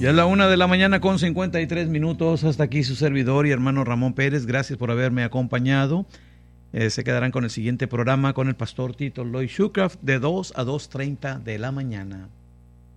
Ya es la 1:00 con 53 minutos. Hasta aquí su servidor y hermano Ramón Pérez. Gracias por haberme acompañado. Se quedarán con el siguiente programa con el pastor Tito Lloyd Shucraft de 2 a 2:30 de la mañana.